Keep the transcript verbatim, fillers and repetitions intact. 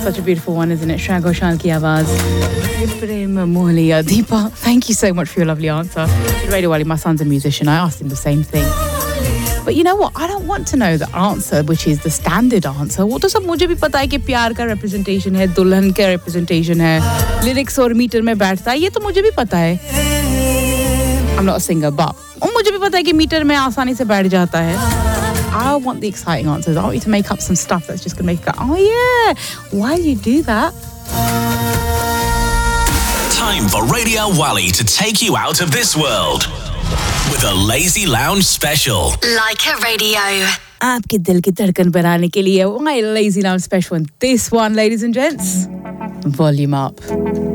such a beautiful one, isn't it? Shreya Ghoshal ki awaaz. Prem Mohliya. Deepa, thank you so much for your lovely answer. Radio Wali, my son's a musician. I asked him the same thing. But you know what? I don't want to know the answer, which is the standard answer. वो तो सब मुझे भी पता है कि प्यार का representation है, दुल्हन का representation है, lyrics और meter में बैठता है. ये तो मुझे भी पता है. I'm not a singer, but और मुझे भी पता है कि meter में आसानी से बैठ जाता है. I want the exciting answers. I want you to make up some stuff that's just going to make it go, oh yeah, why do you do that? Time for Radio Wally to take you out of this world with a Lazy Lounge special. Like a radio. आपके दिल की धड़कन बनाने के लिए my Lazy Lounge special. And this one, ladies and gents, volume up.